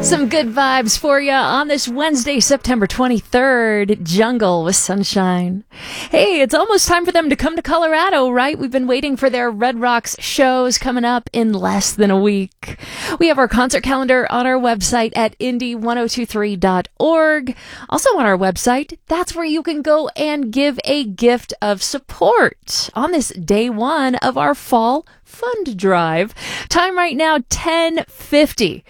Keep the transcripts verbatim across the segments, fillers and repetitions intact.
Some good vibes for you on this Wednesday, September twenty-third. Jungle with Sunshine. Hey, it's almost time for them to come to Colorado, right? We've been waiting for their Red Rocks shows coming up in less than a week. We have our concert calendar on our website at indie ten twenty-three dot org. Also on our website, that's where you can go and give a gift of support on this day one of our fall fund drive. Time right now, ten fifty.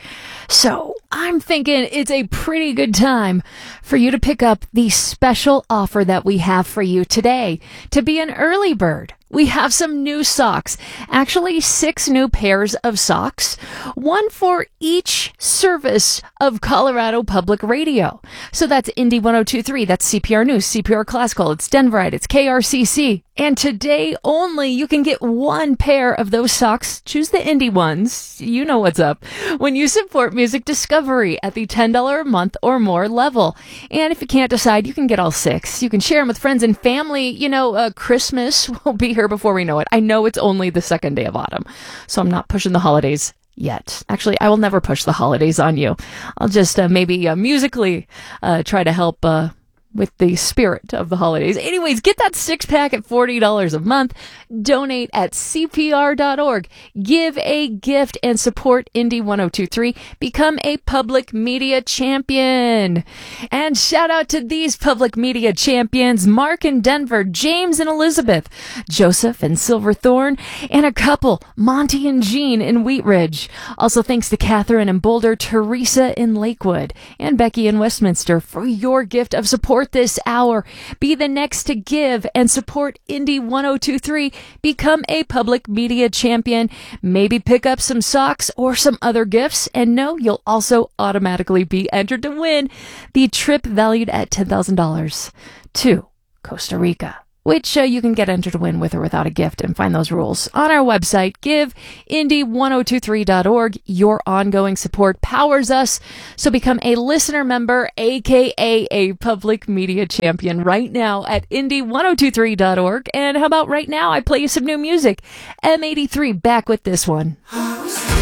So I'm thinking it's a pretty good time for you to pick up the special offer that we have for you today. To be an early bird, we have some new socks. Actually, six new pairs of socks. One for each service of Colorado Public Radio. So that's Indie ten twenty-three, that's C P R News, C P R Classical, it's Denverite, it's K R C C. And today only, you can get one pair of those socks. Choose the indie ones. You know what's up. When you support Music Discovery at the ten dollars a month or more level. And if you can't decide, you can get all six. You can share them with friends and family. You know, uh, Christmas will be here before we know it. I know it's only the second day of autumn, so I'm not pushing the holidays yet. Actually, I will never push the holidays on you. I'll just uh, maybe uh, musically uh, try to help uh, with the spirit of the holidays. Anyways, get that six pack at forty dollars a month. Donate at C P R dot org. Give a gift and support Indie ten twenty-three. Become a public media champion. And shout out to these public media champions: Mark in Denver, James and Elizabeth, Joseph and Silverthorne, and a couple, Monty and Jean in Wheat Ridge. Also thanks to Catherine in Boulder, Teresa in Lakewood, and Becky in Westminster for your gift of support this hour. Be the next to give and support Indie ten twenty-three. Become a public media champion. Maybe pick up some socks or some other gifts. And no, you'll also automatically be entered to win the trip valued at ten thousand dollars to Costa Rica, which uh, you can get entered to win with or without a gift, and find those rules on our website. Give Indie ten twenty-three dot org. Your ongoing support powers us, so become a listener member, aka a public media champion, right now at Indie ten twenty-three dot org. And how about right now, I play you some new music. M eighty-three back with this one.